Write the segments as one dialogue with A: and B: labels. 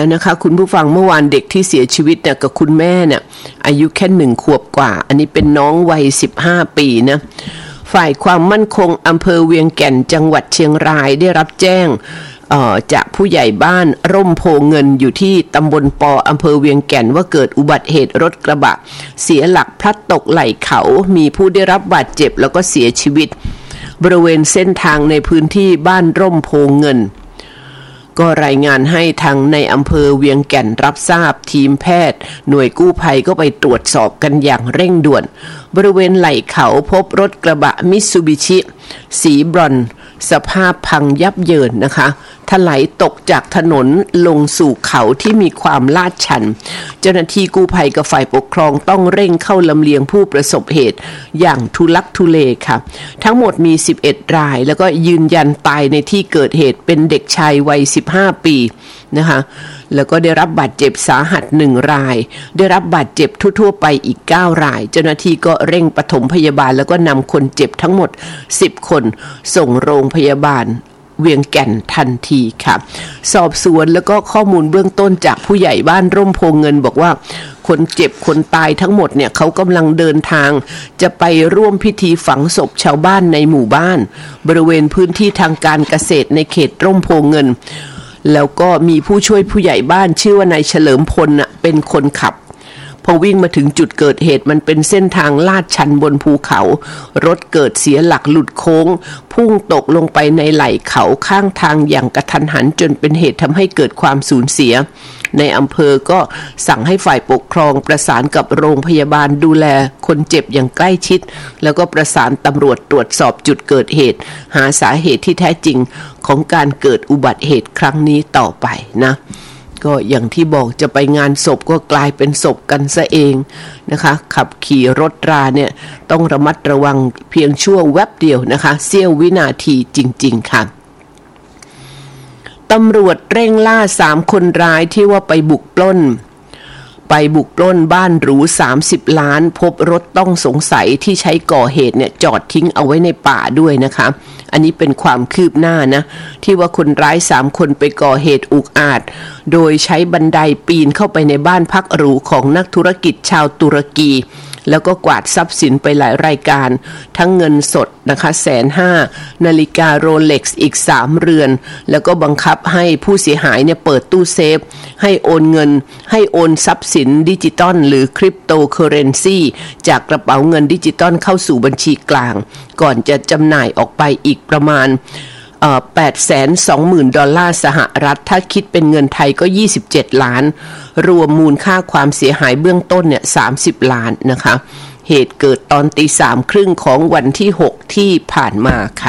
A: แล้วนะคะคุณผู้ฟังเมื่อวานเด็กที่เสียชีวิตเนี่ยกับคุณแม่เนี่ยอายุแค่1 ขวบกว่าอันนี้เป็นน้องวัย15 ปีนะฝ่ายความมั่นคงอำเภอเวียงแก่นจังหวัดเชียงรายได้รับแจ้งจากผู้ใหญ่บ้านร่มโพเงินอยู่ที่ตำบลปออำเภอเวียงแก่นว่าเกิดอุบัติเหตุรถกระบะเสียหลักพลัดตกไหล่เขามีผู้ได้รับบาดเจ็บแล้วก็เสียชีวิตบริเวณเส้นทางในพื้นที่บ้านร่มโพเงินก็รายงานให้ทางในอำเภอเวียงแก่นรับทราบทีมแพทย์หน่วยกู้ภัยก็ไปตรวจสอบกันอย่างเร่งด่วนบริเวณไหล่เขาพบรถกระบะมิตซูบิชิสีบรอนซ์สภาพพังยับเยินนะคะถลายตกจากถนนลงสู่เขาที่มีความลาดชันเจ้าหน้าที่กู้ภัยกับฝ่ายปกครองต้องเร่งเข้าลำเลียงผู้ประสบเหตุอย่างทุลักทุเลค่ะทั้งหมดมี11 รายแล้วก็ยืนยันตายในที่เกิดเหตุเป็นเด็กชายวัย15 ปีนะคะแล้วก็ได้รับบาดเจ็บสาหัส1 รายได้รับบาดเจ็บทั่วๆไปอีก9 รายเจ้าหน้าที่ก็เร่งปฐมพยาบาลแล้วก็นำคนเจ็บทั้งหมด10 คนส่งโรงพยาบาลเวียงแก่นทันทีค่ะสอบสวนแล้วก็ข้อมูลเบื้องต้นจากผู้ใหญ่บ้านร่มโพเงินบอกว่าคนเจ็บคนตายทั้งหมดเนี่ยเขากำลังเดินทางจะไปร่วมพิธีฝังศพชาวบ้านในหมู่บ้านบริเวณพื้นที่ทางการเกษตรในเขตร่มโพเงินแล้วก็มีผู้ช่วยผู้ใหญ่บ้านชื่อว่านายเฉลิมพลเป็นคนขับพอวิ่งมาถึงจุดเกิดเหตุมันเป็นเส้นทางลาดชันบนภูเขารถเกิดเสียหลักหลุดโค้งพุ่งตกลงไปในไหล่เขาข้างทางอย่างกระทันหันจนเป็นเหตุทำให้เกิดความสูญเสียในอำเภอก็สั่งให้ฝ่ายปกครองประสานกับโรงพยาบาลดูแลคนเจ็บอย่างใกล้ชิดแล้วก็ประสานตำรวจตรวจสอบจุดเกิดเหตุหาสาเหตุที่แท้จริงของการเกิดอุบัติเหตุครั้งนี้ต่อไปนะก็อย่างที่บอกจะไปงานศพก็กลายเป็นศพกันซะเองนะคะขับขี่รถราเนี่ยต้องระมัดระวังเพียงชั่วแวบเดียวนะคะเสี้ยววินาทีจริงๆค่ะตำรวจเร่งล่า3 คนร้ายที่ว่าไปบุกปล้นบ้านหรู30 ล้านพบรถต้องสงสัยที่ใช้ก่อเหตุเนี่ยจอดทิ้งเอาไว้ในป่าด้วยนะคะอันนี้เป็นความคืบหน้านะที่ว่าคนร้าย3 คนไปก่อเหตุอุกอาจโดยใช้บันไดปีนเข้าไปในบ้านพักหรูของนักธุรกิจชาวตุรกีแล้วก็กวาดทรัพย์สินไปหลายรายการทั้งเงินสดนะคะ150,000นาฬิกาโรเล็กซ์อีก3 เรือนแล้วก็บังคับให้ผู้เสียหายเนี่ยเปิดตู้เซฟให้โอนเงินให้โอนทรัพย์สินดิจิตอลหรือคริปโตเคอเรนซีจากกระเป๋าเงินดิจิตอลเข้าสู่บัญชีกลางก่อนจะจำหน่ายออกไปอีกประมาณ$820,000 สหรัฐถ้าคิดเป็นเงินไทยก็27 ล้านรวมมูลค่าความเสียหายเบื้องต้นเนี่ย30 ล้านนะคะเหตุเกิดตอน 3:30 ของวันที่6ที่ผ่านมาค่ะ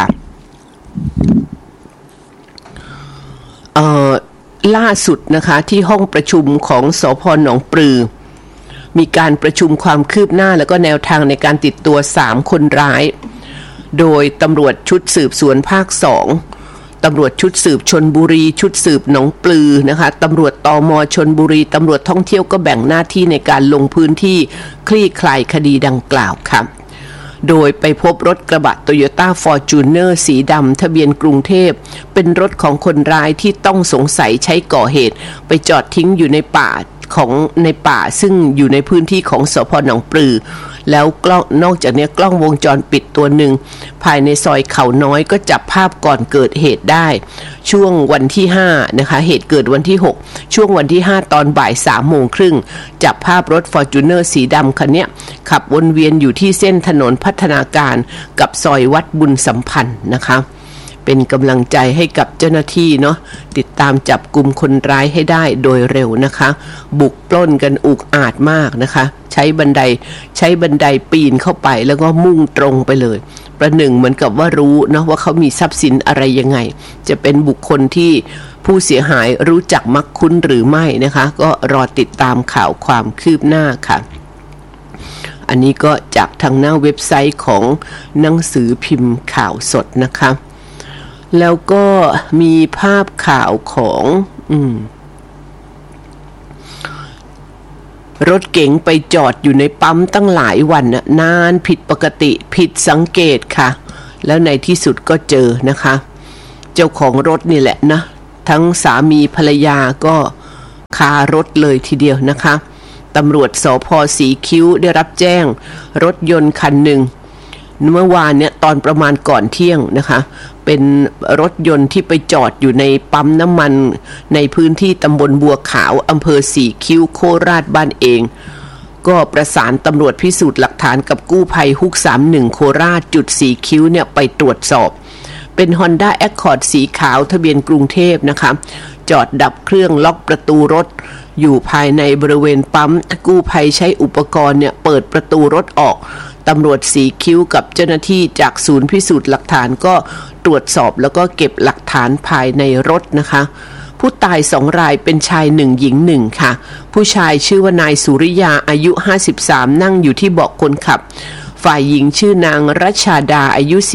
A: ล่าสุดนะคะที่ห้องประชุมของสภ.หนองปลือมีการประชุมความคืบหน้าแล้วก็แนวทางในการติดตัว3 คนร้ายโดยตำรวจชุดสืบสวนภาค2ตำรวจชุดสืบชลบุรีชุดสืบหนองปลือนะคะตำรวจตม.ชลบุรีตำรวจท่องเที่ยวก็แบ่งหน้าที่ในการลงพื้นที่คลี่คลายคดีดังกล่าวค่ะโดยไปพบรถกระบะ Toyota Fortuner สีดำทะเบียนกรุงเทพเป็นรถของคนร้ายที่ต้องสงสัยใช้ก่อเหตุไปจอดทิ้งอยู่ในป่าซึ่งอยู่ในพื้นที่ของสภ.หนองปลือแล้วกล้องนอกจากนี้กล้องวงจรปิดตัวหนึ่งภายในซอยเขาน้อยก็จับภาพก่อนเกิดเหตุได้ช่วงวันที่5นะคะเหตุเกิดวันที่6ช่วงวันที่5ตอนบ่าย 3:30 นจับภาพรถ Fortuner สีดำคันนี้ขับวนเวียนอยู่ที่เส้นถนนพัฒนาการกับซอยวัดบุญสัมพันธ์นะคะเป็นกำลังใจให้กับเจ้าหน้าที่เนาะติดตามจับกุมคนร้ายให้ได้โดยเร็วนะคะบุกปล้นกันอุกอาจมากนะคะใช้บันไดปีนเข้าไปแล้วก็มุ่งตรงไปเลยประหนึ่งเหมือนกับว่ารู้เนาะว่าเขามีทรัพย์สินอะไรยังไงจะเป็นบุคคลที่ผู้เสียหายรู้จักมักคุ้นหรือไม่นะคะก็รอติดตามข่าวความคืบหน้าค่ะอันนี้ก็จากทางหน้าเว็บไซต์ของหนังสือพิมพ์ข่าวสดนะคะแล้วก็มีภาพข่าวของรถเก๋งไปจอดอยู่ในปั๊มตั้งหลายวันนานผิดปกติผิดสังเกตค่ะแล้วในที่สุดก็เจอนะคะเจ้าของรถนี่แหละนะทั้งสามีภรรยาก็คารถเลยทีเดียวนะคะตำรวจสภ.สีคิ้วได้รับแจ้งรถยนต์คันหนึ่งเมื่อวานเนี่ยตอนประมาณก่อนเที่ยงนะคะเป็นรถยนต์ที่ไปจอดอยู่ในปั๊มน้ำมันในพื้นที่ตำบลบัวขาวอำเภอสีคิ้วโคราชบ้านเองก็ประสานตำรวจพิสูจน์หลักฐานกับกู้ภัยฮุก31โคราชจุดสีคิ้วเนี่ยไปตรวจสอบเป็น Honda Accord สีขาวทะเบียนกรุงเทพนะคะจอดดับเครื่องล็อกประตูรถอยู่ภายในบริเวณปั๊มกู้ภัยใช้อุปกรณ์เนี่ยเปิดประตูรถออกตำรวจสีคิ้วกับเจ้าหน้าที่จากศูนย์พิสูจน์หลักฐานก็ตรวจสอบแล้วก็เก็บหลักฐานภายในรถนะคะผู้ตาย2 รายเป็นชาย1หญิง1ค่ะผู้ชายชื่อว่านายสุริยาอายุ53นั่งอยู่ที่เบาะคนขับฝ่ายหญิงชื่อนางรัชดาอายุ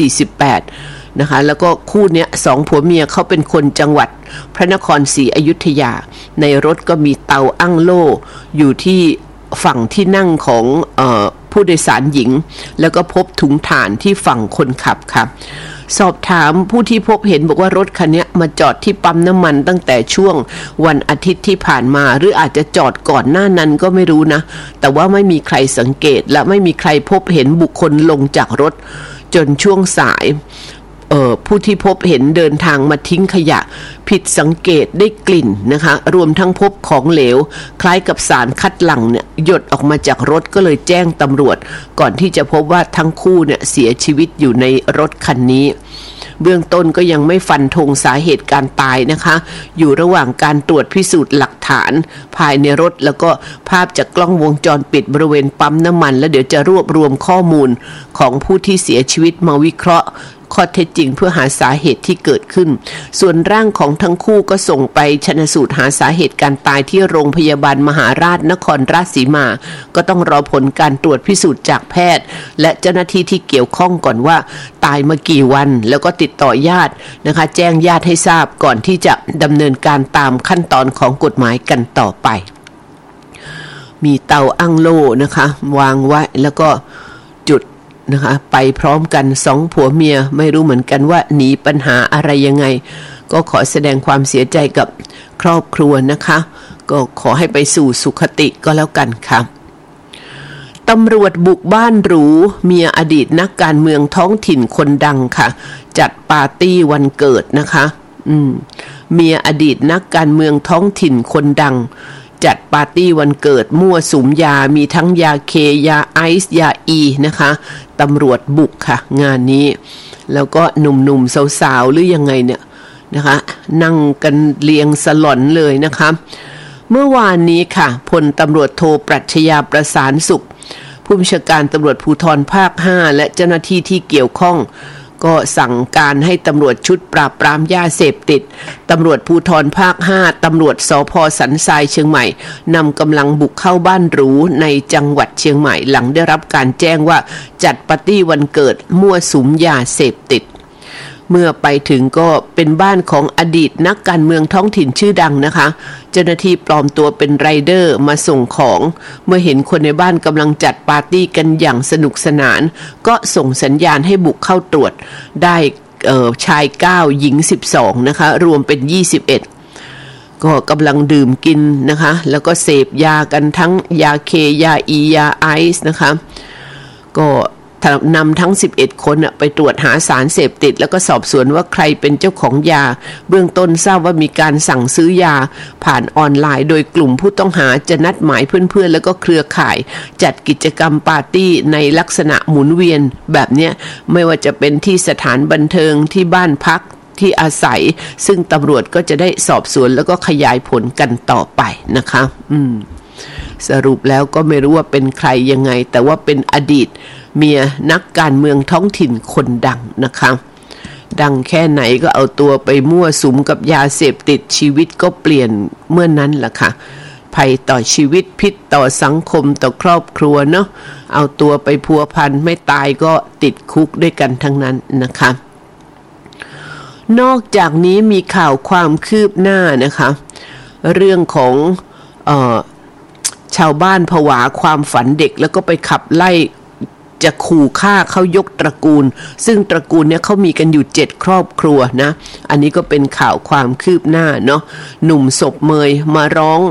A: 48นะคะแล้วก็คู่เนี้ย2ผัวเมียเขาเป็นคนจังหวัดพระนครศรีอยุธยาในรถก็มีเตาอั้งโล่อยู่ที่ฝั่งที่นั่งของผู้โดยสารหญิงแล้วก็พบถุงถ่านที่ฝั่งคนขับค่ะสอบถามผู้ที่พบเห็นบอกว่ารถคันนี้มาจอดที่ปั๊มน้ำมันตั้งแต่ช่วงวันอาทิตย์ที่ผ่านมาหรืออาจจะจอดก่อนหน้านั้นก็ไม่รู้นะแต่ว่าไม่มีใครสังเกตและไม่มีใครพบเห็นบุคคลลงจากรถจนช่วงสายผู้ที่พบเห็นเดินทางมาทิ้งขยะผิดสังเกตได้กลิ่นนะคะรวมทั้งพบของเหลวคล้ายกับสารคัดหลั่งเนี่ยหยดออกมาจากรถก็เลยแจ้งตำรวจก่อนที่จะพบว่าทั้งคู่เนี่ยเสียชีวิตอยู่ในรถคันนี้เบื้องต้นก็ยังไม่ฟันธงสาเหตุการตายนะคะอยู่ระหว่างการตรวจพิสูจน์หลักฐานภายในรถแล้วก็ภาพจากกล้องวงจรปิดบริเวณปั๊มน้ำมันแล้วเดี๋ยวจะรวบรวมข้อมูลของผู้ที่เสียชีวิตมาวิเคราะห์ข้อเท็จจริงเพื่อหาสาเหตุที่เกิดขึ้นส่วนร่างของทั้งคู่ก็ส่งไปชันสูตรหาสาเหตุการตายที่โรงพยาบาลมหาราชนครราชสีมาก็ต้องรอผลการตรวจพิสูจน์จากแพทย์และเจ้าหน้าที่ที่เกี่ยวข้องก่อนว่าตายมากี่วันแล้วก็ติดต่อญาตินะคะแจ้งญาติให้ทราบก่อนที่จะดำเนินการตามขั้นตอนของกฎหมายกันต่อไปมีเตาอั้งโล่นะคะวางไว้แล้วก็จุดนะคะไปพร้อมกัน2ผัวเมียไม่รู้เหมือนกันว่าหนีปัญหาอะไรยังไงก็ขอแสดงความเสียใจกับครอบครัวนะคะก็ขอให้ไปสู่สุขติก็แล้วกันค่ะตำรวจบุกบ้านหรูเมียอดีตนักการเมืองท้องถิ่นคนดังค่ะจัดปาร์ตี้วันเกิดนะคะเมียอดีตนักการเมืองท้องถิ่นคนดังจัดปาร์ตี้วันเกิดมั่วสุมยามีทั้งยาเคยาไอซ์ยาอีนะคะตำรวจบุกค่ะงานนี้แล้วก็หนุ่มๆสาวๆหรือยังไงเนี่ยนะคะนั่งกันเรียงสลอนเลยนะคะเมื่อวานนี้ค่ะพลตำรวจโทปรัชญาประสานสุขผู้บัญชาการตำรวจภูธรภาค5และเจ้าหน้าที่ที่เกี่ยวข้องก็สั่งการให้ตำรวจชุดปราบปรามยาเสพติดตำรวจภูธรภาค5ตำรวจสภ.สันทรายเชียงใหม่นำกำลังบุกเข้าบ้านหรูในจังหวัดเชียงใหม่หลังได้รับการแจ้งว่าจัดปาร์ตี้วันเกิดมั่วสุมยาเสพติดเมื่อไปถึงก็เป็นบ้านของอดีตนักการเมืองท้องถิ่นชื่อดังนะคะเจ้าหน้าที่ปลอมตัวเป็นไรเดอร์มาส่งของเมื่อเห็นคนในบ้านกำลังจัดปาร์ตี้กันอย่างสนุกสนานก็ส่งสัญญาณให้บุกเข้าตรวจได้ชาย9หญิง12นะคะรวมเป็น21ก็กำลังดื่มกินนะคะแล้วก็เสพยากันทั้งยาเคยาอียาไอซ์นะคะก็นำทั้ง11คนไปตรวจหาสารเสพติดแล้วก็สอบสวนว่าใครเป็นเจ้าของยาเบื้องต้นทราบว่ามีการสั่งซื้อยาผ่านออนไลน์โดยกลุ่มผู้ต้องหาจะนัดหมายเพื่อนๆแล้วก็เครือข่ายจัดกิจกรรมปาร์ตี้ในลักษณะหมุนเวียนแบบนี้ไม่ว่าจะเป็นที่สถานบันเทิงที่บ้านพักที่อาศัยซึ่งตำรวจก็จะได้สอบสวนแล้วก็ขยายผลกันต่อไปนะคะสรุปแล้วก็ไม่รู้ว่าเป็นใครยังไงแต่ว่าเป็นอดีตเมียนักการเมืองท้องถิ่นคนดังนะคะดังแค่ไหนก็เอาตัวไปมั่วสุมกับยาเสพติดชีวิตก็เปลี่ยนเมื่อนั้นล่ะค่ะภัยต่อชีวิตพิษต่อสังคมต่อครอบครัวเนาะเอาตัวไปพัวพันไม่ตายก็ติดคุกด้วยกันทั้งนั้นนะคะนอกจากนี้มีข่าวความคืบหน้านะคะเรื่องของชาวบ้านผวาความฝันเด็กแล้วก็ไปขับไล่จะขู่ฆ่าเขายกตระกูลซึ่งตระกูลเนี่ยเขามีกันอยู่7ครอบครัวนะอันนี้ก็เป็นข่าวความคืบหน้าเนาะหนุ่มศพเมยมาร้อง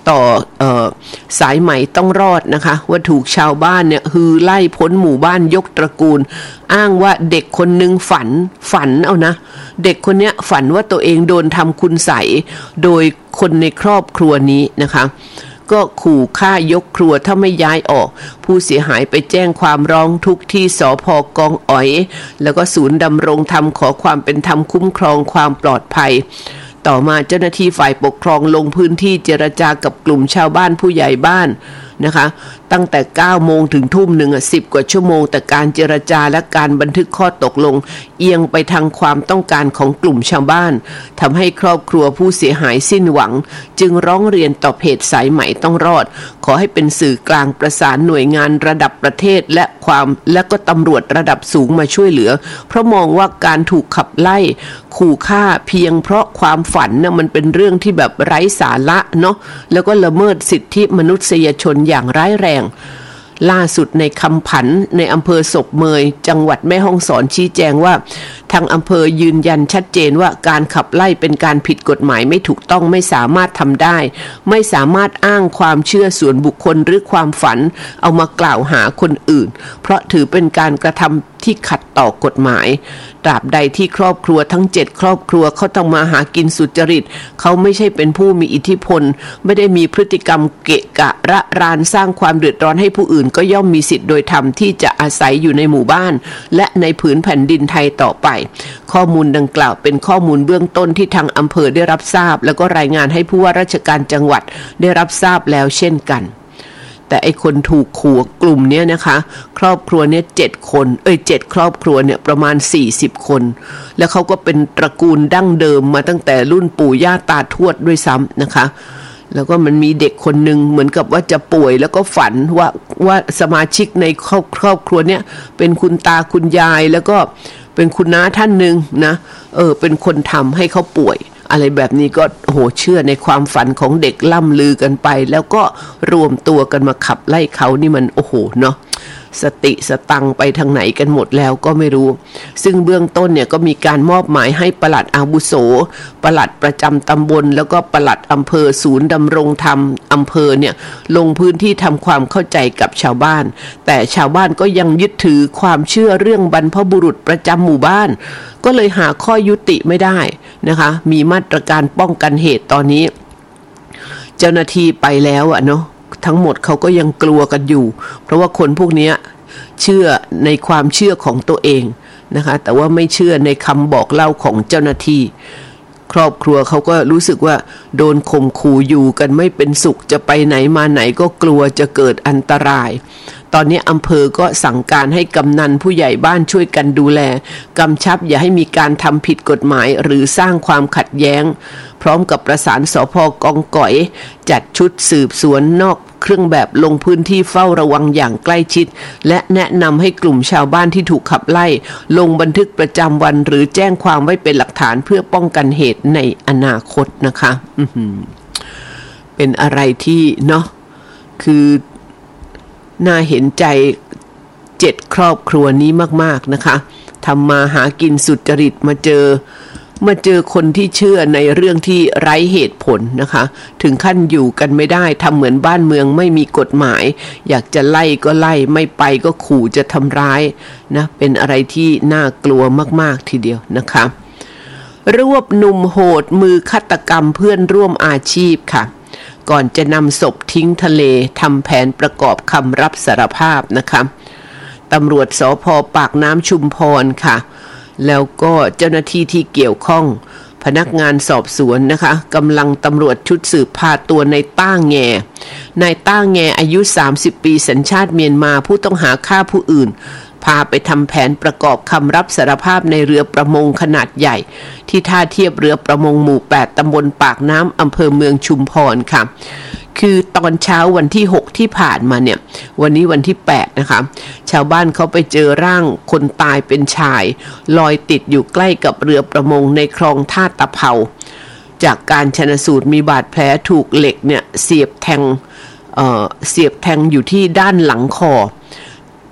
A: ต่อสายไหมต้องรอดนะคะว่าถูกชาวบ้านเนี่ยฮือไล่พ้นหมู่บ้านยกตระกูลอ้างว่าเด็กคนนึงฝันเอานะเด็กคนเนี้ยฝันว่าตัวเองโดนทำคุณใสโดยคนในครอบครัวนี้นะคะก็ขู่ฆ่ายกครัวถ้าไม่ย้ายออกผู้เสียหายไปแจ้งความร้องทุกข์ที่สภ.กองอ๋อยแล้วก็ศูนย์ดำรงธรรมขอความเป็นธรรมคุ้มครองความปลอดภัยต่อมาเจ้าหน้าที่ฝ่ายปกครองลงพื้นที่เจรจากับกลุ่มชาวบ้านผู้ใหญ่บ้านนะคะตั้งแต่ 9 โมงถึงทุ่มหนึ่ง10 กว่าชั่วโมงแต่การเจรจาและการบันทึกข้อตกลงเอียงไปทางความต้องการของกลุ่มชาวบ้านทำให้ครอบครัวผู้เสียหายสิ้นหวังจึงร้องเรียนต่อเพจสายไหมต้องรอดขอให้เป็นสื่อกลางประสานหน่วยงานระดับประเทศและก็ตำรวจระดับสูงมาช่วยเหลือเพราะมองว่าการถูกขับไล่ขู่ฆ่าเพียงเพราะความฝันน่ะมันเป็นเรื่องที่แบบไร้สาระเนาะแล้วก็ละเมิดสิทธิมนุษยชนอย่างร้ายแรงล่าสุดในคำผันในอำเภอศพเมยจังหวัดแม่ฮ่องสอนชี้แจงว่าทางอำเภอยืนยันชัดเจนว่าการขับไล่เป็นการผิดกฎหมายไม่ถูกต้องไม่สามารถทำได้ไม่สามารถอ้างความเชื่อส่วนบุคคลหรือความฝันเอามากล่าวหาคนอื่นเพราะถือเป็นการกระทำที่ขัดต่อกฎหมายตราบใดที่ครอบครัวทั้ง7ครอบครัวเขาต้องมาหากินสุจริตเขาไม่ใช่เป็นผู้มีอิทธิพลไม่ได้มีพฤติกรรมเกะกะระรานสร้างความเดือดร้อนให้ผู้อื่นก็ย่อมมีสิทธิ์โดยธรรมที่จะอาศัยอยู่ในหมู่บ้านและในผืนแผ่นดินไทยต่อไปข้อมูลดังกล่าวเป็นข้อมูลเบื้องต้นที่ทางอำเภอได้รับทราบแล้วก็รายงานให้ผู้ว่าราชการจังหวัดได้รับทราบแล้วเช่นกันแต่ไอ้คนถูกขู่กลุ่มเนี้ยนะคะครอบครัวเนี้ย7 คน7 ครอบครัวเนี่ยประมาณ40 คนแล้วเขาก็เป็นตระกูลดั้งเดิมมาตั้งแต่รุ่นปู่ย่าตาทวดด้วยซ้ำนะคะแล้วก็มันมีเด็กคนหนึ่งเหมือนกับว่าจะป่วยแล้วก็ฝันว่าสมาชิกในครอบครัวเนี้ยเป็นคุณตาคุณยายแล้วก็เป็นคุณน้าท่านหนึ่งนะเป็นคนทำให้เขาป่วยอะไรแบบนี้ก็เชื่อในความฝันของเด็กล่ำลือกันไปแล้วก็รวมตัวกันมาขับไล่เขานี่มันเนาะสติสตังไปทางไหนกันหมดแล้วก็ไม่รู้ซึ่งเบื้องต้นเนี่ยก็มีการมอบหมายให้ปลัดอาวุโสปลัดประจำตำบลแล้วก็ปลัดอำเภอศูนย์ดำรงธรรมอำเภอเนี่ยลงพื้นที่ทำความเข้าใจกับชาวบ้านแต่ชาวบ้านก็ยังยึดถือความเชื่อเรื่องบรรพบุรุษประจำหมู่บ้านก็เลยหาข้อยุติไม่ได้นะคะมีมาตรการป้องกันเหตุตอนนี้เจ้าหน้าที่ไปแล้วเนาะทั้งหมดเขาก็ยังกลัวกันอยู่เพราะว่าคนพวกนี้เชื่อในความเชื่อของตัวเองนะคะแต่ว่าไม่เชื่อในคำบอกเล่าของเจ้าหน้าที่ครอบครัวเขาก็รู้สึกว่าโดนข่มขู่อยู่กันไม่เป็นสุขจะไปไหนมาไหนก็กลัวจะเกิดอันตรายตอนนี้อำเภอก็สั่งการให้กำนันผู้ใหญ่บ้านช่วยกันดูแลกำชับอย่าให้มีการทำผิดกฎหมายหรือสร้างความขัดแย้งพร้อมกับประสานสภ.กองก๋อยจัดชุดสืบสวนนอกเครื่องแบบลงพื้นที่เฝ้าระวังอย่างใกล้ชิดและแนะนำให้กลุ่มชาวบ้านที่ถูกขับไล่ลงบันทึกประจำวันหรือแจ้งความไว้เป็นหลักฐานเพื่อป้องกันเหตุในอนาคตนะคะเป็นอะไรที่เนาะคือน่าเห็นใจ7 ครอบครัวนี้มากๆนะคะทำมาหากินสุจริตมาเจอคนที่เชื่อในเรื่องที่ไร้เหตุผลนะคะถึงขั้นอยู่กันไม่ได้ทำเหมือนบ้านเมืองไม่มีกฎหมายอยากจะไล่ก็ไล่ไม่ไปก็ขู่จะทำร้ายนะเป็นอะไรที่น่ากลัวมากๆทีเดียวนะคะรวบหนุ่มโหดมือฆาตกรรมเพื่อนร่วมอาชีพค่ะก่อนจะนำศพทิ้งทะเลทำแผนประกอบคำรับสารภาพนะคะตำรวจสภ.ปากน้ำชุมพรค่ะแล้วก็เจ้าหน้าที่ที่เกี่ยวข้องพนักงานสอบสวนนะคะกำลังตำรวจชุดสืบพาตัวนายต้าแงนายต้าแงอายุ30 ปีสัญชาติเมียนมาผู้ต้องหาฆ่าผู้อื่นพาไปทำแผนประกอบคำรับสารภาพในเรือประมงขนาดใหญ่ที่ท่าเทียบเรือประมงหมู่8ตำบลปากน้ำอำเภอเมืองชุมพรค่ะคือตอนเช้าวันที่6ที่ผ่านมาเนี่ยวันนี้วันที่8นะคะชาวบ้านเขาไปเจอร่างคนตายเป็นชายลอยติดอยู่ใกล้กับเรือประมงในคลองท่าตะเภาจากการชันสูตรมีบาดแผลถูกเหล็กเนี่ยเสียบแทงอยู่ที่ด้านหลังคอ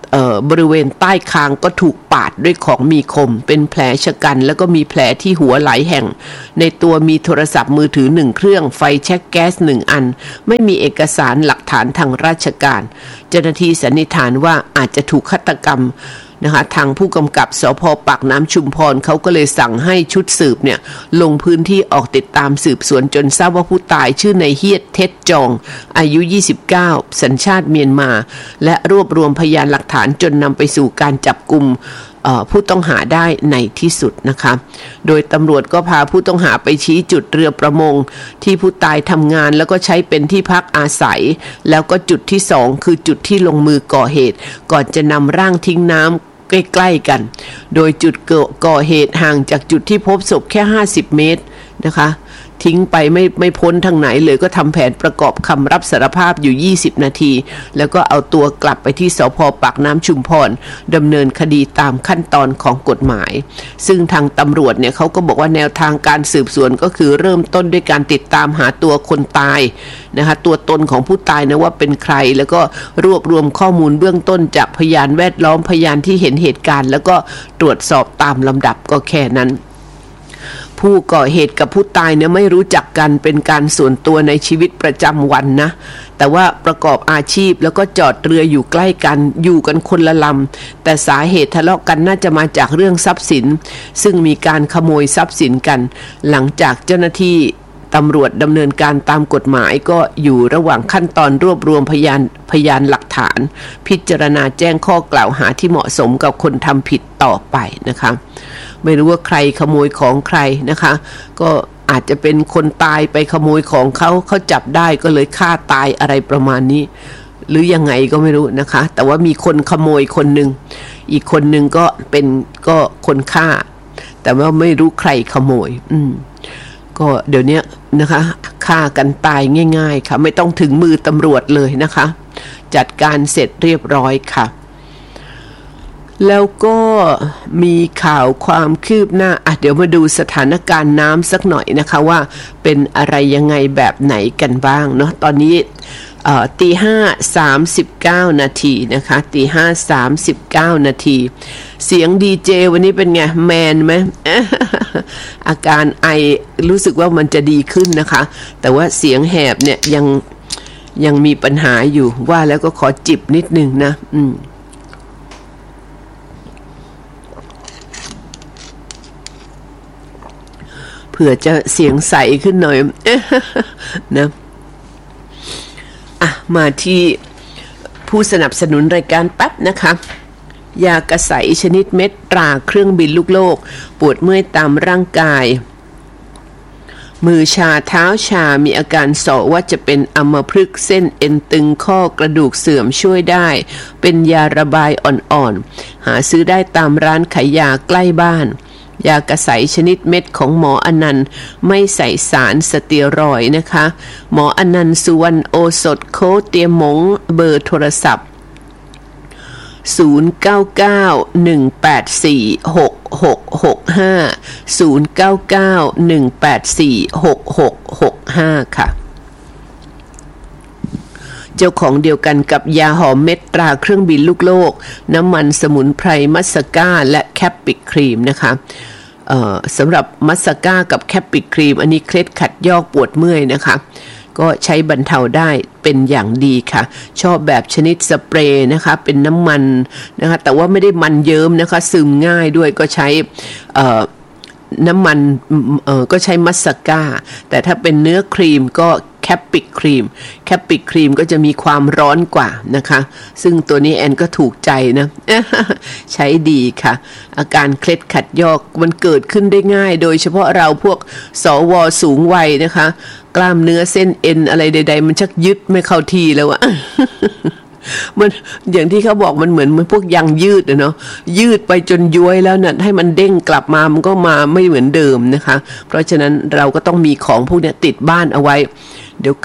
A: บริเวณใต้คางก็ถูกปาดด้วยของมีคมเป็นแผลชะกันแล้วก็มีแผลที่หัวหลายแห่งในตัวมีโทรศัพท์มือถือ1เครื่องไฟแช็กแก๊ส1อันไม่มีเอกสารหลักฐานทางราชการเจ้าหน้าที่สันนิษฐานว่าอาจจะถูกฆาตกรรมนะคะทางผู้กำกับสภ.ปากน้ำชุมพรเขาก็เลยสั่งให้ชุดสืบเนี่ยลงพื้นที่ออกติดตามสืบสวนจนทราบว่าผู้ตายชื่อนายเฮียดเท็จจองอายุ29สัญชาติเมียนมาและรวบรวมพยานหลักฐานจนนำไปสู่การจับกุมผู้ต้องหาได้ในที่สุดนะคะโดยตำรวจก็พาผู้ต้องหาไปชี้จุดเรือประมงที่ผู้ตายทำงานแล้วก็ใช้เป็นที่พักอาศัยแล้วก็จุดที่2คือจุดที่ลงมือก่อเหตุก่อนจะนำร่างทิ้งน้ำใกล้ๆกันโดยจุดก่อเหตุห่างจากจุดที่พบศพแค่50เมตรนะคะทิ้งไปไม่พ้นทางไหนเลยก็ทำแผนประกอบคำรับสารภาพอยู่20นาทีแล้วก็เอาตัวกลับไปที่สภ.ปากน้ำชุมพรดำเนินคดีตามขั้นตอนของกฎหมายซึ่งทางตำรวจเนี่ยเขาก็บอกว่าแนวทางการสืบสวนก็คือเริ่มต้นด้วยการติดตามหาตัวคนตายนะคะตัวตนของผู้ตายนะว่าเป็นใครแล้วก็รวบรวมข้อมูลเบื้องต้นจากพยานแวดล้อมพยานที่เห็นเหตุการณ์แล้วก็ตรวจสอบตามลำดับก็แค่นั้นผู้ก่อเหตุกับผู้ตายเนี่ยไม่รู้จักกันเป็นการส่วนตัวในชีวิตประจำวันนะแต่ว่าประกอบอาชีพแล้วก็จอดเรืออยู่ใกล้กันอยู่กันคนละลำแต่สาเหตุทะเลาะกันน่าจะมาจากเรื่องทรัพย์สินซึ่งมีการขโมยทรัพย์สินกันหลังจากเจ้าหน้าที่ตำรวจดำเนินการตามกฎหมายก็อยู่ระหว่างขั้นตอนรวบรวมพยานหลักฐานพิจารณาแจ้งข้อกล่าวหาที่เหมาะสมกับคนทำผิดต่อไปนะคะไม่รู้ว่าใครขโมยของใครนะคะก็อาจจะเป็นคนตายไปขโมยของเขาจับได้ก็เลยฆ่าตายอะไรประมาณนี้หรือยังไงก็ไม่รู้นะคะแต่ว่ามีคนขโมยคนหนึ่งอีกคนหนึ่งก็เป็นก็คนฆ่าแต่ว่าไม่รู้ใครขโมยก็เดี๋ยวนี้นะคะฆ่ากันตายง่ายๆค่ะไม่ต้องถึงมือตำรวจเลยนะคะจัดการเสร็จเรียบร้อยค่ะแล้วก็มีข่าวความคืบหน้าเดี๋ยวมาดูสถานการณ์น้ำสักหน่อยนะคะว่าเป็นอะไรยังไงแบบไหนกันบ้างเนาะตอนนี้5:39 นาทีนะคะ5:39 นาทีเสียงดีเจวันนี้เป็นไงแมนไหม อาการไอรู้สึกว่ามันจะดีขึ้นนะคะแต่ว่าเสียงแหบเนี่ยยังมีปัญหาอยู่ว่าแล้วก็ขอจิบนิดนึงนะเผื่อจะเสียงใสขึ้นหน่อย นะมาที่ผู้สนับสนุนรายการแป๊บนะคะยากระใสชนิดเม็ดตราเครื่องบินลูกโลกปวดเมื่อยตามร่างกายมือชาเท้าชามีอาการสอว่าจะเป็นอัมพฤกษ์เส้นเอ็นตึงข้อกระดูกเสื่อมช่วยได้เป็นยาระบายอ่อนๆหาซื้อได้ตามร้านขายยาใกล้บ้านยากระใสชนิดเม็ดของหมออนันต์ไม่ใส่สารสเตียรอยด์นะคะหมออนันต์สุวรรณโอสถโค้ชเตียมงเบอร์โทรศัพท์0991846665 ค่ะเจ้าของเดียวกันกับยาหอมเม็ดตราเครื่องบินลูกโลกน้ำมันสมุนไพรมัสก้าและแคปปิกครีมนะคะสำหรับมัสก้ากับแคปปิกครีมอันนี้เคล็ดขัดยอกปวดเมื่อยนะคะก็ใช้บรรเทาได้เป็นอย่างดีค่ะชอบแบบชนิดสเปรย์นะคะเป็นน้ำมันนะคะแต่ว่าไม่ได้มันเยิ้มนะคะซึมง่ายด้วยก็ใช้น้ำมันก็ใช้มัสก้าแต่ถ้าเป็นเนื้อครีมก็แคปปิกครีมก็จะมีความร้อนกว่านะคะซึ่งตัวนี้แอนก็ถูกใจนะ ใช้ดีค่ะอาการเคล็ดขัดยอกมันเกิดขึ้นได้ง่ายโดยเฉพาะเราพวกสวสูงวัยนะคะกล้ามเนื้อเส้นเอ็นอะไรใดๆมันชักยึดไม่เข้าที่แล้วอะ มันอย่างที่เขาบอกมันเหมือนพวกยางยืดเนาะยืดไปจนย้วยแล้วน่ะให้มันเด้งกลับมามันก็มาไม่เหมือนเดิมนะคะเพราะฉะนั้นเราก็ต้องมีของพวกนี้ติดบ้านเอาไว้เดี๋ยวเคล็ด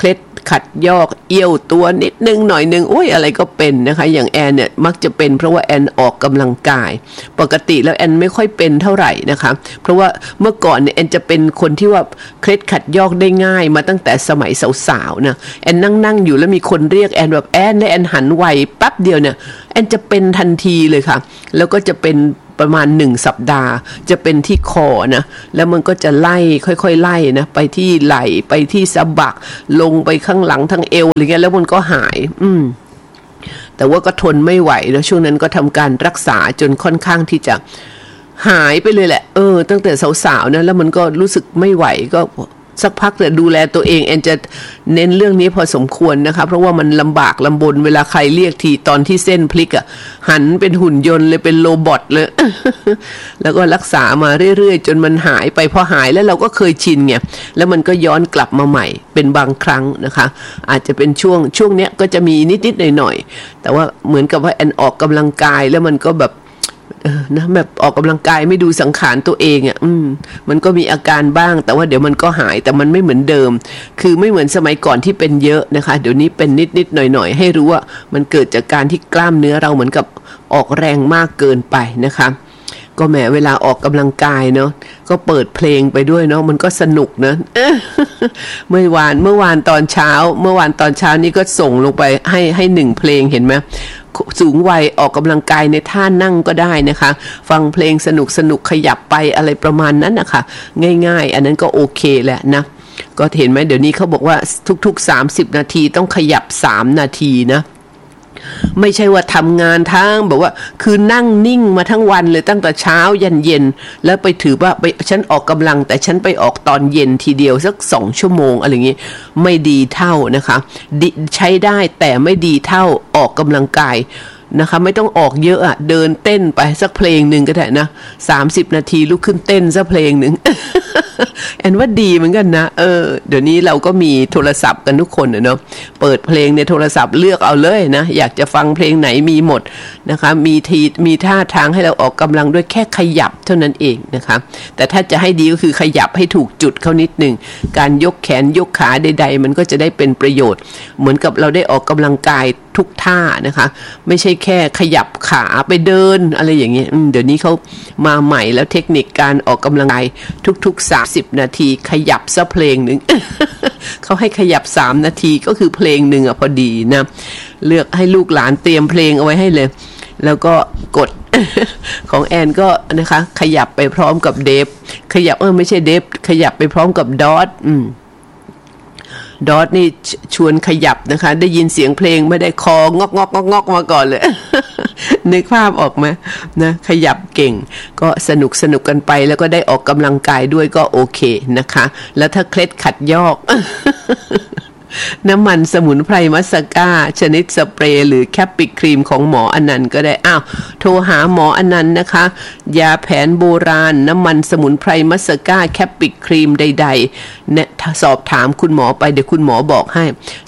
A: ขัดยอกเอี้ยวตัวนิดนึงหน่อยนึงโอ้ยอะไรก็เป็นนะคะอย่างแอนเนี่ยมักจะเป็นเพราะว่าแอนออกกำลังกายปกติแล้วแอนไม่ค่อยเป็นเท่าไหร่นะคะเพราะว่าเมื่อก่อนเนี่ยแอนจะเป็นคนที่ว่าเคล็ดขัดยอกได้ง่ายมาตั้งแต่สมัยสาวๆนะแอนนั่งอยู่แล้วมีคนเรียกแอนแบบแอนและแอนหันไวแป๊บเดียวเนี่ยแอนจะเป็นทันทีเลยค่ะแล้วก็จะเป็นประมาณ1 สัปดาห์จะเป็นที่คอนะแล้วมันก็จะไล่ค่อยๆไล่นะไปที่ไหล่ไปที่สะบักลงไปข้างหลังทั้งเอวอะไรเงี้ยแล้วมันก็หายแต่ว่าก็ทนไม่ไหวแล้วช่วงนั้นก็ทำการรักษาจนค่อนข้างที่จะหายไปเลยแหละตั้งแต่สาวๆนะแล้วมันก็รู้สึกไม่ไหวก็สักพักแต่ดูแลตัวเองแอนจะเน้นเรื่องนี้พอสมควรนะคะเพราะว่ามันลำบากลำบนเวลาใครเรียกทีตอนที่เส้นพลิกอ่ะหันเป็นหุ่นยนต์เลยเป็นโรบอทเลย แล้วก็รักษามาเรื่อยๆจนมันหายไปพอหายแล้วเราก็เคยชินไงแล้วมันก็ย้อนกลับมาใหม่เป็นบางครั้งนะคะอาจจะเป็นช่วงเนี้ยก็จะมีนิดๆหน่อยๆแต่ว่าเหมือนกับว่าแอนออกกำลังกายแล้วมันก็แบบนะแบบออกกำลังกายไม่ดูสังขารตัวเองอ่ะมันก็มีอาการบ้างแต่ว่าเดี๋ยวมันก็หายแต่มันไม่เหมือนเดิมคือไม่เหมือนสมัยก่อนที่เป็นเยอะนะคะเดี๋ยวนี้เป็นนิดหน่อยให้รู้ว่ามันเกิดจากการที่กล้ามเนื้อเราเหมือนกับออกแรงมากเกินไปนะคะก็แหมเวลาออกกำลังกายเนาะก็เปิดเพลงไปด้วยเนาะมันก็สนุกนะเมื่อวานตอนเช้านี่ก็ส่งลงไปให้1 เพลงเห็นไหมสูงวัยออกกำลังกายในท่านั่งก็ได้นะคะฟังเพลงสนุกขยับไปอะไรประมาณนั้นนะคะง่ายๆอันนั้นก็โอเคแหละนะก็เห็นไหมเดี๋ยวนี้เขาบอกว่าทุกๆ30 นาทีต้องขยับ3 นาทีนะไม่ใช่ว่าทำงานทั้งแบบว่าคือนั่งนิ่งมาทั้งวันเลยตั้งแต่เช้ายันเย็นแล้วไปถือว่าไปฉันออกกำลังแต่ฉันไปออกตอนเย็นทีเดียวสัก2 ชั่วโมงอะไรอย่างงี้ไม่ดีเท่านะคะใช้ได้แต่ไม่ดีเท่าออกกำลังกายนะคะไม่ต้องออกเยอะอ่ะเดินเต้นไปสักเพลงหนึ่งก็ได้นะ30 นาทีลุกขึ้นเต้นสักเพลงหนึ่ง แอนว่าดีเหมือนกันนะเดี๋ยวนี้เราก็มีโทรศัพท์กันทุกคนเนาะเปิดเพลงในโทรศัพท์เลือกเอาเลยนะอยากจะฟังเพลงไหนมีหมดนะคะมีท่าทางให้เราออกกำลังด้วยแค่ขยับเท่านั้นเองนะคะแต่ถ้าจะให้ดีก็คือขยับให้ถูกจุดเข้านิดนึงการยกแขนยกขาใดๆมันก็จะได้เป็นประโยชน์เหมือนกับเราได้ออกกำลังกายทุกท่านะคะไม่ใช่แค่ขยับขาไปเดินอะไรอย่างเงี้ยเดี๋ยวนี้เขามาใหม่แล้วเทคนิคการออกกำลังกายทุกๆ30 นาทีขยับสักเพลงหนึ่ง เขาให้ขยับ3 นาทีก็คือเพลงหนึ่งพอดีนะเลือกให้ลูกหลานเตรียมเพลงเอาไว้ให้เลยแล้วก็กด ของแอนก็นะคะขยับไปพร้อมกับเดฟขยับไม่ใช่เดฟขยับไปพร้อมกับดอทดอทนี่ชวนขยับนะคะได้ยินเสียงเพลงไม่ได้คองอกมาก่อนเลย นึกภาพออกไหมนะขยับเก่งก็สนุกกันไปแล้วก็ได้ออกกำลังกายด้วยก็โอเคนะคะแล้วถ้าเคล็ดขัดยอก น้ำมันสมุนไพรมัสก้าชนิดสเปรย์หรือแคปปิกครีมของหมออนันต์ก็ได้โทรหาหมออนันต์นะคะยาแผนโบราณน้ำมันสมุนไพรมัสก้าแคปปิกครีมใดๆเนี่ยสอบถามคุณหมอไปเดี๋ยวคุณหมอบอกให้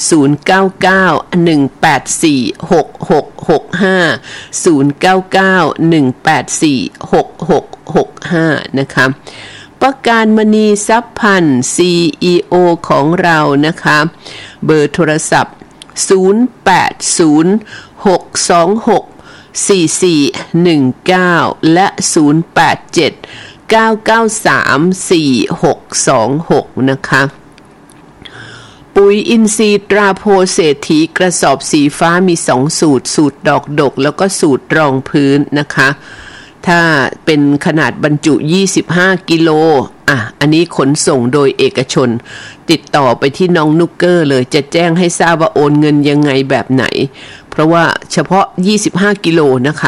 A: 0991846665นะคะประการมณีทรัพย์พันธ์ CEO ของเรานะคะเบอร์โทรศัพท์0806264419และ0879934626นะคะปุ๋ยอินทรีย์ตราโพเศรษฐีกระสอบสีฟ้ามี2 สูตรดอกดกแล้วก็สูตรรองพื้นนะคะถ้าเป็นขนาดบรรจุ25 กิโลอันนี้ขนส่งโดยเอกชนติดต่อไปที่น้องนุกเกอร์เลยจะแจ้งให้ทราบว่าโอนเงินยังไงแบบไหนเพราะว่าเฉพาะ25 กิโลนะคะ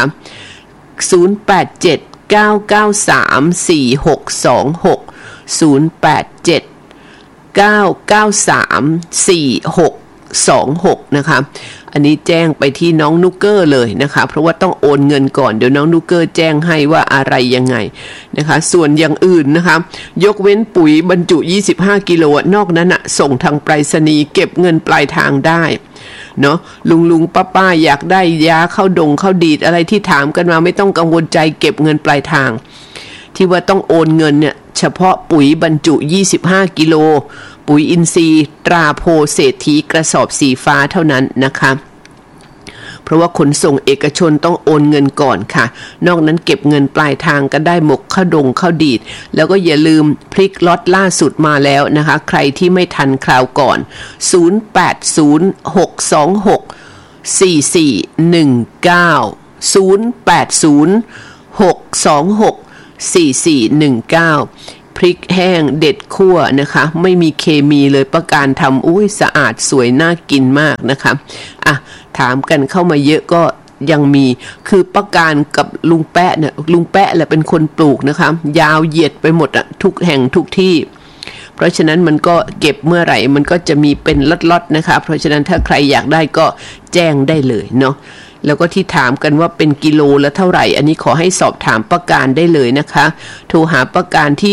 A: 0879934626นะคะอันนี้แจ้งไปที่น้องนุกเกอร์เลยนะคะเพราะว่าต้องโอนเงินก่อนเดี๋ยวน้องนุกเกอร์แจ้งให้ว่าอะไรยังไงนะคะส่วนอย่างอื่นนะคะยกเว้นปุ๋ยบรรจุ25 กิโลนอกนั้นส่งทางไปรษณีย์เก็บเงินปลายทางได้เนาะลุงป้าอยากได้ยาเข้าดีดอะไรที่ถามกันมาไม่ต้องกังวลใจเก็บเงินปลายทางที่ว่าต้องโอนเงินเนี่ยเฉพาะปุ๋ยบรรจุ25 กิโลปุ๋ยอินทรีย์ตราโพเศรษฐีกระสอบสีฟ้าเท่านั้นนะคะเพราะว่าขนส่งเอกชนต้องโอนเงินก่อนค่ะนอกนั้นเก็บเงินปลายทางก็ได้หมกข้าวดงข้าวดีดแล้วก็อย่าลืมพลิกล็อตล่าสุดมาแล้วนะคะใครที่ไม่ทันคราวก่อนพริกแห้งเด็ดคั่วนะคะไม่มีเคมีเลยประการทำอุ้ยสะอาดสวยน่ากินมากนะคะอ่ะถามกันเข้ามาเยอะก็ยังมีคือประการกับลุงแปะเนี่ยลุงแปะแหละเป็นคนปลูกนะคะยาวเหยียดไปหมดอะทุกแห่งทุกที่เพราะฉะนั้นมันก็เก็บเมื่อไหร่มันก็จะมีเป็นล็อตๆนะคะเพราะฉะนั้นถ้าใครอยากได้ก็แจ้งได้เลยเนาะแล้วก็ที่ถามกันว่าเป็นกิโลละเท่าไหร่อันนี้ขอให้สอบถามประการได้เลยนะคะโทรหาประการที่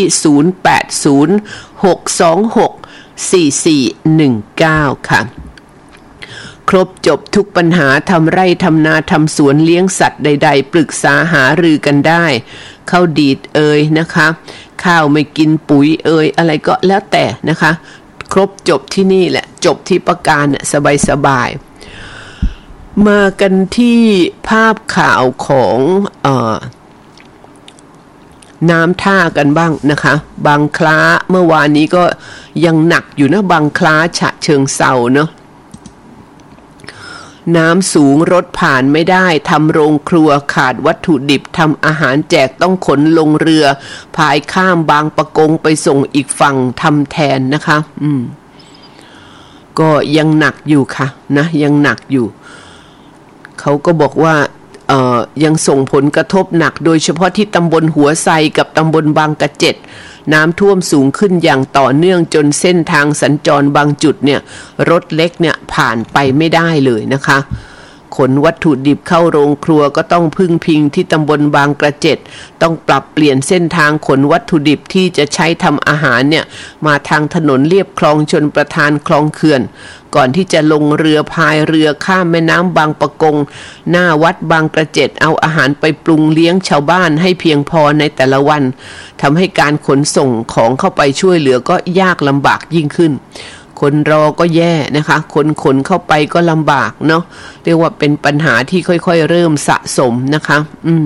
A: 0806264419ค่ะครบจบทุกปัญหาทำไร่ทำนาทำสวนเลี้ยงสัตว์ใดๆปรึกษาหารือกันได้ข้าวดีดนะคะข้าวไม่กินปุ๋ยอะไรก็แล้วแต่นะคะครบจบที่นี่แหละจบที่ประการสบายๆมากันที่ภาพข่าวของน้ำท่ากันบ้างนะคะบางคล้าเมื่อวานนี้ก็ยังหนักอยู่นะบางคล้าฉะเชิงเทราเนาะน้ำสูงรถผ่านไม่ได้ทำโรงครัวขาดวัตถุดิบทำอาหารแจกต้องขนลงเรือพายข้ามบางปะกงไปส่งอีกฝั่งทำแทนนะคะก็ยังหนักอยู่ค่ะนะยังหนักอยู่เขาก็บอกว่ายังส่งผลกระทบหนักโดยเฉพาะที่ตำบลหัวไซกับตำบลบางกระเจ็ดน้ำท่วมสูงขึ้นอย่างต่อเนื่องจนเส้นทางสัญจรบางจุดเนี่ยรถเล็กเนี่ยผ่านไปไม่ได้เลยนะคะขนวัตถุดิบเข้าโรงครัวก็ต้องพึ่งพิงที่ตำบลบางกระเจ็ดต้องปรับเปลี่ยนเส้นทางขนวัตถุดิบที่จะใช้ทำอาหารเนี่ยมาทางถนนเลียบคลองชลประทานคลองเขื่อนก่อนที่จะลงเรือพายเรือข้ามแม่น้ำบางปะกงหน้าวัดบางกระเจ็ดเอาอาหารไปปรุงเลี้ยงชาวบ้านให้เพียงพอในแต่ละวันทำให้การขนส่งของเข้าไปช่วยเหลือก็ยากลำบากยิ่งขึ้นคนรอก็แย่นะคะคนขนเข้าไปก็ลำบากเนาะเรียกว่าเป็นปัญหาที่ค่อยๆเริ่มสะสมนะคะ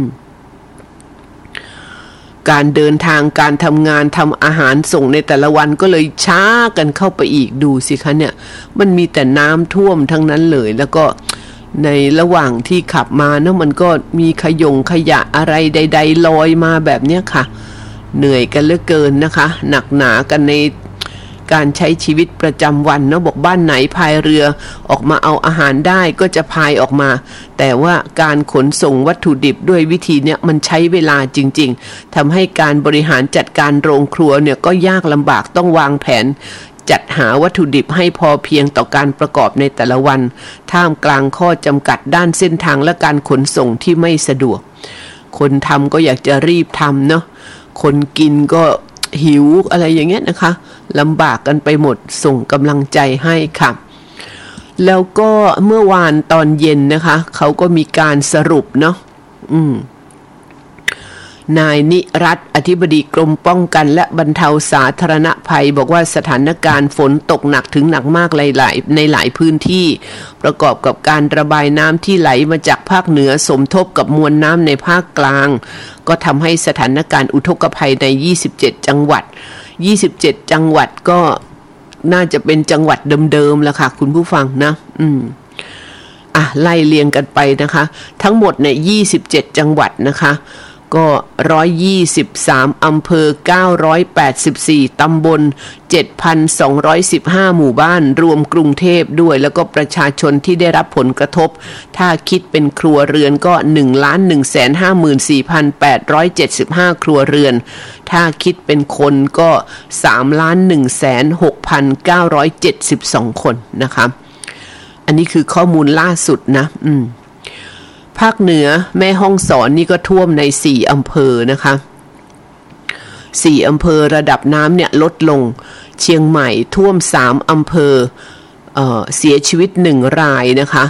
A: การเดินทางการทำงานทำอาหารส่งในแต่ละวันก็เลยช้ากันเข้าไปอีกดูสิคะเนี่ยมันมีแต่น้ำท่วมทั้งนั้นเลยแล้วก็ในระหว่างที่ขับมาเนาะมันก็มีขยะอะไรใดๆลอยมาแบบเนี้ยค่ะเหนื่อยกันเหลือเกินนะคะหนักหนากันในการใช้ชีวิตประจำวันเนาะบอกบ้านไหนพายเรือออกมาเอาอาหารได้ก็จะพายออกมาแต่ว่าการขนส่งวัตถุดิบด้วยวิธีเนี้ยมันใช้เวลาจริงๆทำให้การบริหารจัดการโรงครัวเนี่ยก็ยากลำบากต้องวางแผนจัดหาวัตถุดิบให้พอเพียงต่อการประกอบในแต่ละวันท่ามกลางข้อจำกัดด้านเส้นทางและการขนส่งที่ไม่สะดวกคนทำก็อยากจะรีบทำเนาะคนกินก็หิวอะไรอย่างเงี้ยนะคะลำบากกันไปหมดส่งกำลังใจให้ค่ะแล้วก็เมื่อวานตอนเย็นนะคะเขาก็มีการสรุปเนาะนายนิรัตน์อธิบดีกรมป้องกันและบรรเทาสาธารณภัยบอกว่าสถานการณ์ฝนตกหนักถึงหนักมากในหลายพื้นที่ประกอบกับการระบายน้ำที่ไหลมาจากภาคเหนือสมทบกับมวลน้ำในภาคกลางก็ทำให้สถานการณ์อุทกภัยใน27จังหวัด27จังหวัดก็น่าจะเป็นจังหวัดเดิมๆแล้วค่ะคุณผู้ฟังนะไล่เรียงกันไปนะคะทั้งหมดเนี่ย27จังหวัดนะคะก็123อำเภอ984ตำบล 7,215 หมู่บ้านรวมกรุงเทพด้วยแล้วก็ประชาชนที่ได้รับผลกระทบถ้าคิดเป็นครัวเรือนก็ 1,154,875 ครัวเรือนถ้าคิดเป็นคนก็ 3,116,972 คนนะคะอันนี้คือข้อมูลล่าสุดนะภาคเหนือแม่ฮ่องสอนนี่ก็ท่วมใน4อำเภอนะคะ4อำเภอระดับน้ำเนี่ยลดลงเชียงใหม่ท่วม3อำเภอเสียชีวิต1รายนะคะ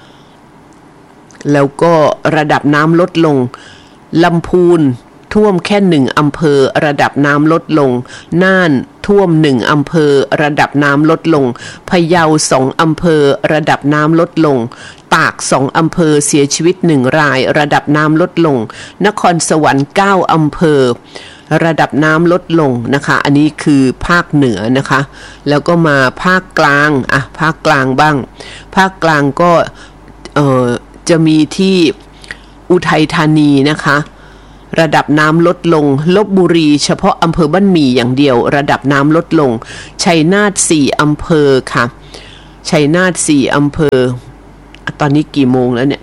A: แล้วก็ระดับน้ำลดลงลำพูนท่วมแค่1อำเภอระดับน้ำลดลงน่านท่วม1อำเภอระดับน้ำลดลงพะเยา2อำเภอระดับน้ำลดลงตาก2อำเภอเสียชีวิต1รายระดับน้ำลดลงนครสวรรค์9อำเภอระดับน้ำลดลงนะคะอันนี้คือภาคเหนือนะคะแล้วก็มาภาคกลางภาคกลางบ้างภาคกลางก็จะมีที่อุทัยธานีนะคะระดับน้ำลดลงลพบุรีเฉพาะอำเภอบ้านหมี่อย่างเดียวระดับน้ำลดลงชัยนาท4อำเภอค่ะชัยนาท4อำเภอตอนนี้กี่โมงแล้วเนี่ย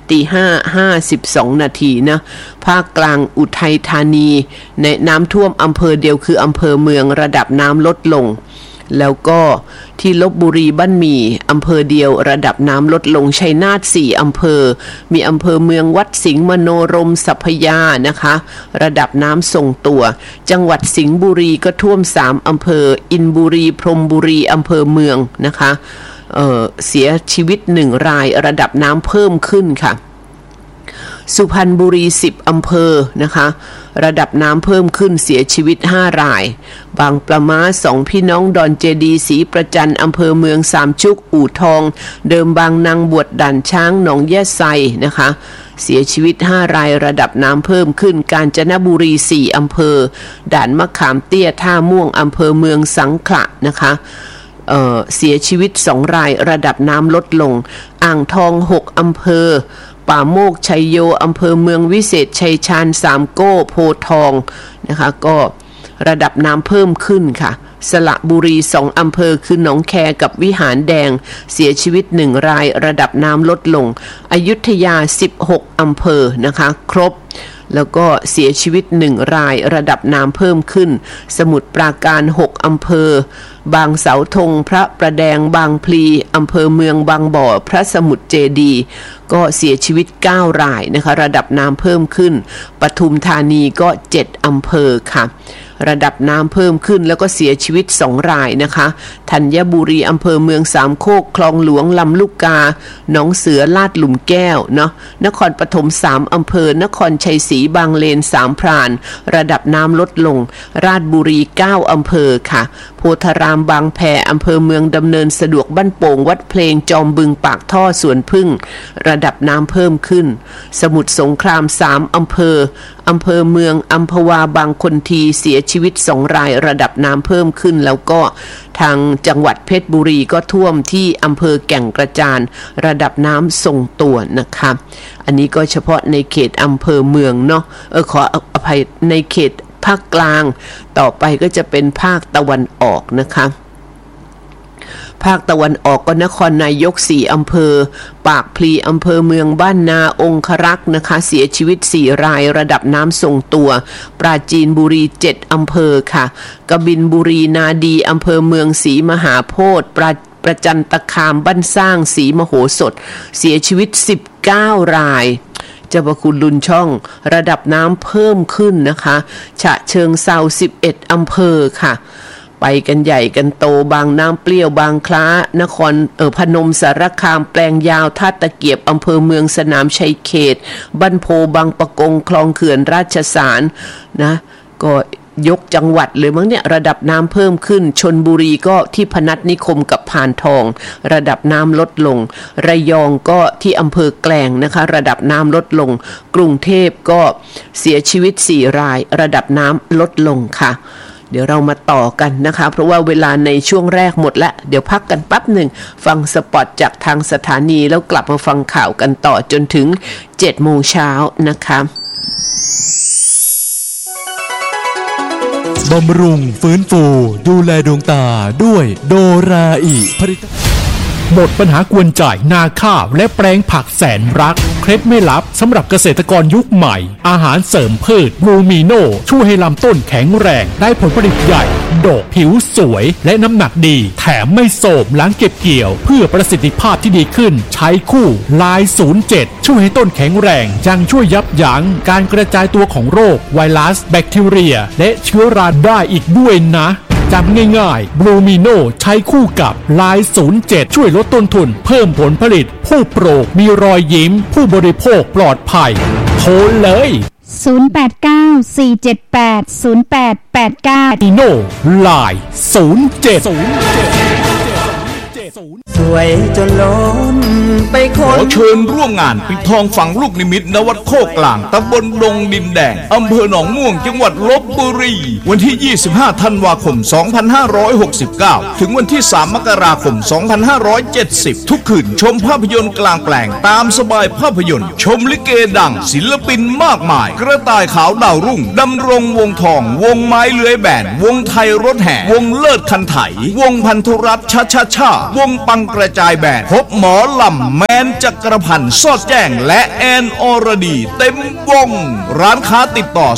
A: 5:52 นาทีนะภาคกลางอุทัยธานีในน้ำท่วมอำเภอเดียวคืออำเภอเมืองระดับน้ำลดลงแล้วก็ที่ลพบุรีบ้านหมี่อำเภอเดียวระดับน้ำลดลงชัยนาท4อำเภอมีอำเภอเมืองวัดสิงห์มโนรมสัพพยานะคะระดับน้ำทรงตัวจังหวัดสิงห์บุรีก็ท่วม3อำเภออินบุรีพรหมบุรีอำเภอเมืองนะคะเสียชีวิต1รายระดับน้ำเพิ่มขึ้นค่ะสุพรรณบุรี10อำเภอนะคะระดับน้ำเพิ่มขึ้นเสียชีวิต5รายบางปะม้า2พี่น้องดอนเจดีศรีประจันอำเภอเมืองสามชุกอู่ทองเดิมบางนางบวชด่านช้างหนองแย่ไซนะคะเสียชีวิต5รายระดับน้ำเพิ่มขึ้นกาญจนบุรี4อำเภอด่านมะขามเตี้ยท่าม่วงอำเภอเมืองสังขละนะคะเสียชีวิต2รายระดับน้ำลดลงอ่างทอง6อำเภอป่าโมกชัยโยอำเภอเมืองวิเศษชัยชาญสามโก้โพทองนะคะก็ระดับน้ำเพิ่มขึ้นค่ะสระบุรี2อำเภอคือหนองแคกับวิหารแดงเสียชีวิต1รายระดับน้ำลดลงอยุธยา16อำเภอนะคะครบแล้วก็เสียชีวิต1รายระดับน้ำเพิ่มขึ้นสมุทรปราการ6อำเภอบางเสาธงพระประแดงบางพลีอำเภอเมืองบางบ่อพระสมุทรเจดีย์ก็เสียชีวิต9รายนะคะระดับน้ำเพิ่มขึ้นปทุมธานีก็7อำเภอค่ะระดับน้ำเพิ่มขึ้นแล้วก็เสียชีวิต2รายนะคะธัญบุรีอำเภอเมืองสามโคกคลองหลวงลำลูกกาหนองเสือลาดหลุมแก้วเนาะนครปฐม3อำเภอนครชัยศรีบางเลน3พรานระดับน้ำลดลงราชบุรี9อำเภอค่ะโพธารามบางแพอำเภอเมืองดำเนินสะดวกบ้านโป่งวัดเพลงจอมบึงปากท่อสวนพึ่งระดับน้ำเพิ่มขึ้นสมุทรสงคราม3อำเภอเมืองอัมพวาบางคนทีเสียชีวิต2รายระดับน้ำเพิ่มขึ้นแล้วก็ทางจังหวัดเพชรบุรีก็ท่วมที่อำเภอแก่งกระจานระดับน้ำทรงตัวนะคะอันนี้ก็เฉพาะในเขตอำเภอเมืองเนาะขออภัยในเขตภาคกลางต่อไปก็จะเป็นภาคตะวันออกนะคะภาคตะวันออกก็นครนายก4อำเภอปากพลีอำเภอเมืองบ้านนาองครักษ์นะคะเสียชีวิต4รายระดับน้ำทรงตัวปราจีนบุรี7อำเภอค่ะกบินบุรีนาดีอำเภอเมืองศรีมหาโพธิ์ประจันตคามบ้านสร้างศรีมโหสถเสียชีวิต19รายเจ้าพระคุณลุนช่องระดับน้ำเพิ่มขึ้นนะคะฉะเชิงเทรา11อำเภอค่ะไปกันใหญ่กันโตบางน้ำเปรี้ยวบางคล้านครพนมสารคามแปลงยาวท่าตะเกียบอำเภอเมืองสนามชัยเขตบ้านโพบางปะกงคลองเขื่อนราชสารนะก็ยกจังหวัดเลยมั้งเนี่ยระดับน้ำเพิ่มขึ้นชลบุรีก็ที่พนัสนิคมกับพานทองระดับน้ำลดลงระยองก็ที่อำเภอแกลงนะคะระดับน้ำลดลงกรุงเทพก็เสียชีวิต4รายระดับน้ำลดลงค่ะเดี๋ยวเรามาต่อกันนะคะเพราะว่าเวลาในช่วงแรกหมดแล้วเดี๋ยวพักกันแป๊บหนึ่งฟังสปอตจากทางสถานีแล้วกลับมาฟังข่าวกันต่อจนถึง 7 โมงเช้านะคะ
B: บำรุงฟื้นฟูดูแลดวงตาด้วยโดราอิผลิตหมดปัญหากวนจ่ายนาข้าวและแปลงผักแสนรักเคล็ดไม่ลับสำหรับเกษตรกรยุคใหม่อาหารเสริมพืชบลูมิโนช่วยให้ลำต้นแข็งแรงได้ผลผลิตใหญ่ดอกผิวสวยและน้ำหนักดีแถมไม่โสมหลังเก็บเกี่ยวเพื่อประสิทธิภาพที่ดีขึ้นใช้คู่ลาย07ช่วยให้ต้นแข็งแรงยังช่วยยับยั้งการกระจายตัวของโรคไวรัสแบคทีเรียและเชื้อราได้อีกด้วยนะจำง่ายๆบลูมิโนใช้คู่กับลาย07ช่วยลดต้นทุนเพิ่มผลผลิตผู้ปลูกมีรอยยิ้มผู้บริโภคปลอดภัยโทรเลย 089-478-0889อีโน่ไลน์
C: สวยจนล้นไปขอ
D: เชิญร่วมงานปิดทองฝังลูกนิมิตณวัดโคกกลางตำบลดงดินแดงอำเภอหนองม่วงจังหวัดลพบุรีวันที่25ธันวาคม2569ถึงวันที่3มกราคม2570ทุกคืนชมภาพยนตร์กลางแปลงตามสบายภาพยนตร์ชมลิเกดังศิลปินมากมายกระต่ายขาวดาวรุ่งดำรงวงทองวงไม้เลื้อยแบนวงไทยรถแห่วงเลิศคันไถวงพันธุรัตน์ชาวงปังกระจายแบนพบหมอลำแมนจักรพันธ์สอดแจ้งและแอนอรดีเต็มวงร้านค้าติดต่อ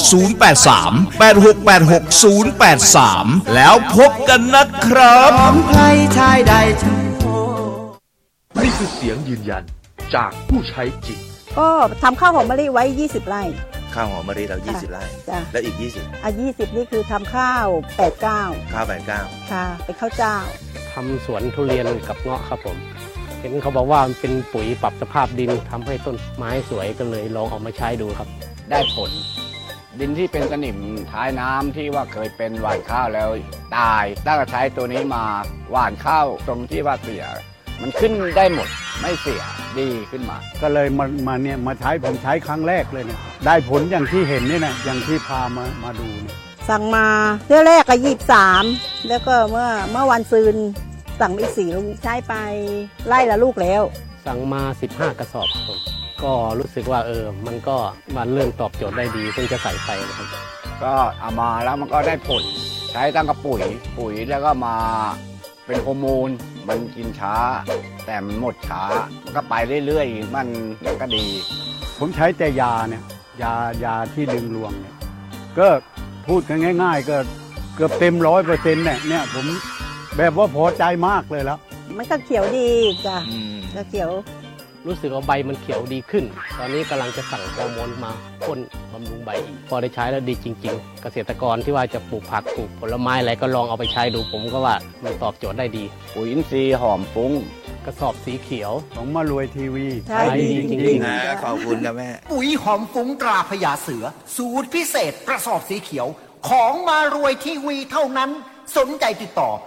D: 083-8686-083แล้วพบกันนะครับ
C: พร้อมใครชายใดทั้งโลก
E: นี่คือเสียงยืนยันจากผู้ใช้จริง
F: ก็ทำข้าวหอมมะลิไว้20ไร่
E: ข้าวหอมมะลิเรา20ไร่แล้วอีก20
F: 20นี่คือทำข้าว89
E: ข้าว89
F: ค่ะเป็นข้าวเจ้า
G: ทำสวนทุเรียนกับเงาะครับผมเห็นเขาบอกว่ามันเป็นปุ๋ยปรับสภาพดินทำให้ต้นไม้สวยก็เลยลองเอามาใช้ดูครับ
H: ได้ผลดินที่เป็นสนิมท้ายน้ำที่ว่าเคยเป็นหว่านข้าวแล้วตายตั้งแต่ใช้ตัวนี้มาหว่านข้าวตรงที่ว่าเสียมันขึ้นได้หมดไม่เสียดีขึ้นมา
I: ก็เลยมาใช้ผมใช้ครั้งแรกเลยเนี่ยได้ผลอย่างที่เห็นนี่นะอย่างที่พามาดูเนี่ย
F: สั่งมาเที่ยวแรกก็23แล้วก็เมื่อวันซืนสั่งอีก4ลูกใช้ไปไล่ละลูกแล้ว
G: สั่งมา15กระสอบผมก็รู้สึกว่ามันก็มาเริ่มตอบโจทย์ได้ดีเพิ่งจะใส่ไปนะครับ
H: ก็เอามาแล้วมันก็ได้ผลใช้ตั้งกับปุ๋ยแล้วก็มาเป็นฮอร์โมนมันกินช้าแต่มันหมดช้ามันก็ไปเรื่อยๆมันก็ดี
I: ผมใช้แต่ยาเนี่ยยาที่ดึงรวงเนี่ยก็พูดกันง่ายๆก็เกือบเต็ม 100% เนี่ยผมแบบว่าพอใจมากเลยแล้ว
F: มันก็เขียวดีจ้ะก็เขียว
G: รู้สึกว่าใบมันเขียวดีขึ้นตอนนี้กำลังจะสั่งฮอร์โมนมาพ่นบำรุงใบอีกพอได้ใช้แล้วดีจริงๆเกษตรกรที่ว่าจะปลูกผักปลูกผลไม้อะไรก็ลองเอาไปใช้ดูผมก็ว่ามันตอบโจทย์ได้ดี
H: ปุ๋ยอินทรีย์หอมฟุ้ง
G: กระสอบสีเขียว
I: ของมารวยทีวี
F: ใช่ดีจริง
E: ๆขอบคุณครับแม่
J: ปุ๋ยหอมฟุ้งตราพญาเสือสูตรพิเศษกระสอบสีเขียวของมารวยทีวีเท่านั้นสนใจติดต่อ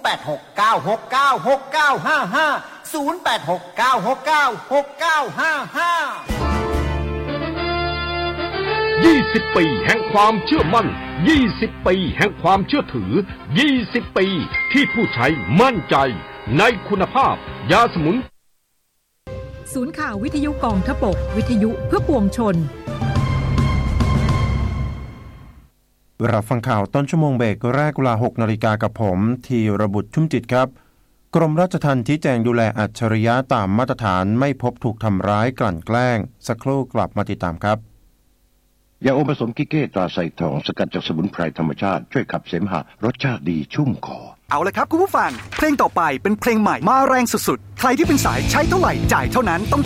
B: 20 ปีแห่งความเชื่อมั่น20 ปีแห่งความเชื่อถือ20 ปีที่ผู้ใช้มั่นใจในคุณภาพยาสมุน
K: ศูนย์ข่าววิทยุกองทพบกวิทยุเพื่อปวงชน
L: รับฟังข่าวต้นชั่วโมงเบรกแรกเวลา 6 นาฬิกากับผมธีรบุตรชุ่มจิตครับกรมราชทัณฑ์ชี้แจงดูแลอัจฉริยะตามมาตรฐานไม่พบถูกทำร้ายกลั่นแกล้งสักครู่กลับมาติดตามครับ
M: ยาอมผสมกิเก้ตราไซทองสกัดจากสมุนไพรธรรมชาติช่วยขับเสมหะรสชาติดีชุ่มคอ
N: เอาละครับคุณผู้ฟังเพลงต่อไปเป็นเพลงใหม่มาแรงสุดๆใครที่เป็นสายใช้เท่าไหร่จ่ายเท่านั้นต้อง